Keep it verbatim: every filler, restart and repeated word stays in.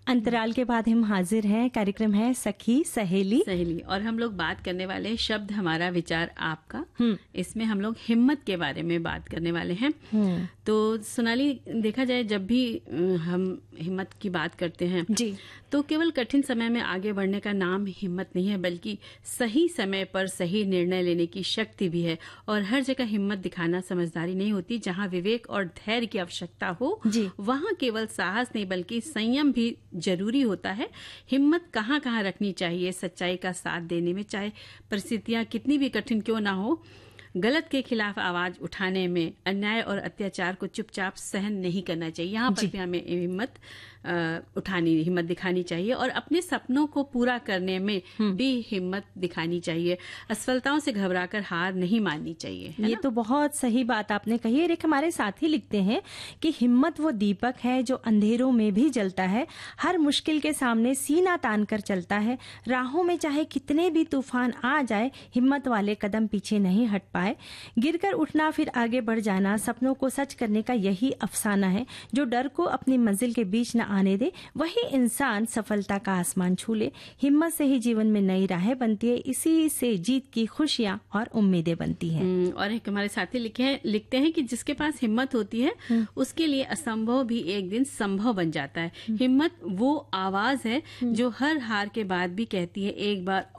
अंतराल के बाद हम हाजिर हैं। कार्यक्रम है सखी सहेली सहेली और हम लोग बात करने वाले हैं शब्द हमारा विचार आपका। इसमें हम लोग हिम्मत के बारे में बात करने वाले हैं। तो सोनाली, देखा जाए जब भी हम हिम्मत की बात करते हैं जी, तो केवल कठिन समय में आगे बढ़ने का नाम हिम्मत नहीं है, बल्कि सही समय पर सही निर्णय लेने की शक्ति भी है। और हर जगह हिम्मत दिखाना समझदारी नहीं होती। जहाँ विवेक और धैर्य की आवश्यकता हो वहाँ केवल साहस नहीं बल्कि संयम भी जरूरी होता है। हिम्मत कहाँ कहाँ रखनी चाहिए? सच्चाई का साथ देने में, चाहे परिस्थितियां कितनी भी कठिन क्यों ना हो। गलत के खिलाफ आवाज उठाने में, अन्याय और अत्याचार को चुपचाप सहन नहीं करना चाहिए। यहाँ पर भी हमें हिम्मत उठानी हिम्मत दिखानी चाहिए और अपने सपनों को पूरा करने में भी हिम्मत दिखानी चाहिए। असफलताओं से घबराकर हार नहीं माननी चाहिए। ये तो बहुत सही बात आपने कही है। एक हमारे साथी लिखते हैं कि हिम्मत वो दीपक है जो अंधेरों में भी जलता है, हर मुश्किल के सामने सीना तान कर चलता है। राहों में चाहे कितने भी तूफान आ जाए, हिम्मत वाले कदम पीछे नहीं हट पाए। गिरकर उठना फिर आगे बढ़ जाना, सपनों को सच करने का यही अफसाना है। जो डर को अपनी मंजिल के बीच न आने दे, वही इंसान सफलता का आसमान छू ले। हिम्मत से ही जीवन में नई राहें बनती है, इसी से जीत की खुशियां और उम्मीदें बनती हैं। और एक हमारे साथी लिखे हैं लिखते हैं कि जिसके पास हिम्मत होती है उसके लिए असंभव भी एक दिन संभव बन जाता है। हिम्मत वो आवाज है जो हर हार के बाद भी कहती है, एक बार